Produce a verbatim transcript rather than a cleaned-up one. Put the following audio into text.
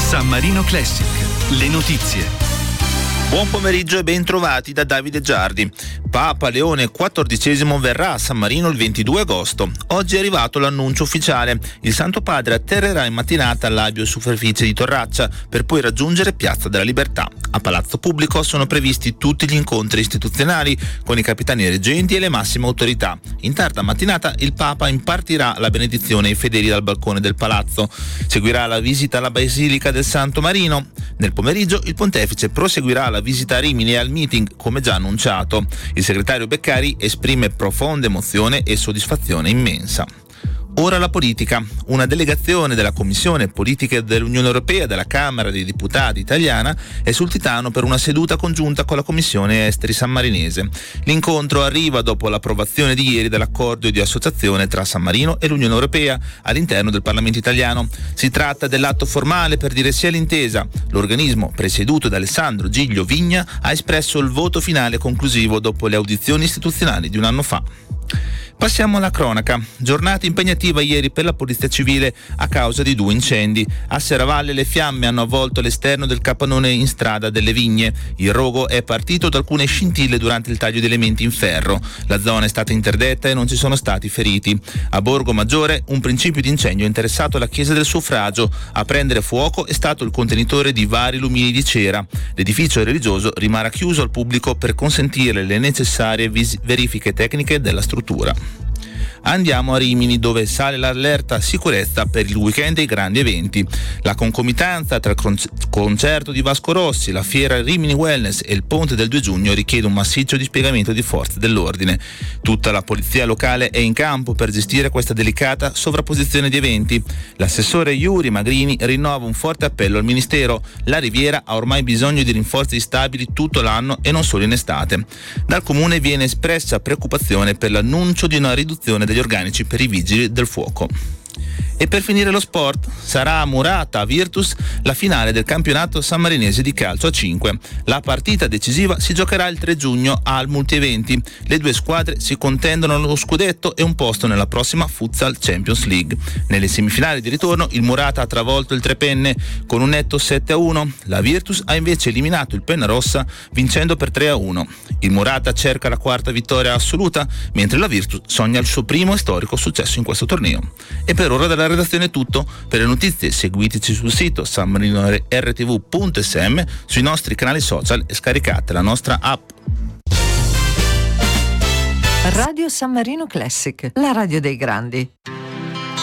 San Marino Classic, le notizie. Buon pomeriggio e ben trovati da Davide Giardi. Papa Leone quattordicesimo verrà a San Marino il ventidue agosto. Oggi è arrivato l'annuncio ufficiale. Il Santo Padre atterrerà in mattinata all'Abio Superficie di Torraccia per poi raggiungere Piazza della Libertà. A Palazzo Pubblico sono previsti tutti gli incontri istituzionali con i capitani reggenti e le massime autorità. In tarda mattinata il Papa impartirà la benedizione ai fedeli dal balcone del palazzo. Seguirà la visita alla Basilica del Santo Marino. Nel pomeriggio il Pontefice proseguirà la visita a Rimini e al meeting come già annunciato. Il segretario Beccari esprime profonda emozione e soddisfazione immensa. Ora la politica. Una delegazione della Commissione Politiche dell'Unione Europea della Camera dei Deputati italiana è sul Titano per una seduta congiunta con la Commissione Esteri sammarinese. L'incontro arriva dopo l'approvazione di ieri dell'accordo di associazione tra San Marino e l'Unione Europea all'interno del Parlamento italiano. Si tratta dell'atto formale per dire sì all'intesa. L'organismo, presieduto da Alessandro Giglio Vigna, ha espresso il voto finale conclusivo dopo le audizioni istituzionali di un anno fa. Passiamo alla cronaca. Giornata impegnativa ieri per la Polizia Civile a causa di due incendi. A Serravalle le fiamme hanno avvolto l'esterno del capannone in strada delle Vigne. Il rogo è partito da alcune scintille durante il taglio di elementi in ferro. La zona è stata interdetta e non ci sono stati feriti. A Borgo Maggiore un principio di incendio ha interessato la chiesa del Suffragio. A prendere fuoco è stato il contenitore di vari lumini di cera. L'edificio religioso rimarrà chiuso al pubblico per consentire le necessarie vis- verifiche tecniche della struttura. Andiamo a Rimini, dove sale l'allerta sicurezza per il weekend e i grandi eventi. La concomitanza tra il concerto di Vasco Rossi, la fiera Rimini Wellness e il ponte del due giugno richiede un massiccio dispiegamento di forze dell'ordine. Tutta la polizia locale è in campo per gestire questa delicata sovrapposizione di eventi. L'assessore Yuri Magrini rinnova un forte appello al Ministero. La Riviera ha ormai bisogno di rinforzi stabili tutto l'anno e non solo in estate. Dal Comune viene espressa preoccupazione per l'annuncio di una riduzione degli organici per i vigili del fuoco. E per finire lo sport, sarà a Murata, a Virtus, la finale del campionato sammarinese di calcio a cinque. La partita decisiva si giocherà il tre giugno al Multieventi. Le due squadre si contendono lo scudetto e un posto nella prossima Futsal Champions League. Nelle semifinali di ritorno il Murata ha travolto il Trepenne con un netto sette a uno. La Virtus ha invece eliminato il Pennarossa vincendo per tre a uno. Il Murata cerca la quarta vittoria assoluta, mentre la Virtus sogna il suo primo e storico successo in questo torneo. E per ora dalla redazione è tutto. Per le notizie seguiteci sul sito san marino r t v punto s m, sui nostri canali social e scaricate la nostra app. Radio San Marino Classic, la radio dei grandi.